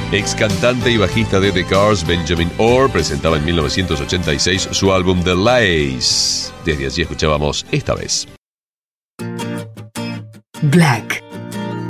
Ex cantante y bajista de The Cars, Benjamin Orr presentaba en 1986 su álbum The Lace. Desde allí escuchábamos Esta Vez. Black.